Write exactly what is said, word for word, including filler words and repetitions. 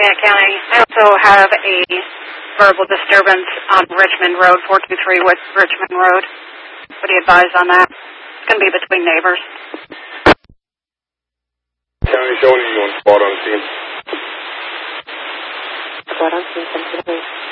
Yeah, County. I also have a verbal disturbance on Richmond Road, four two three West Richmond Road. What do you advise on that? It's going to be between neighbors. County showing you on spot on scene. Spot on scene,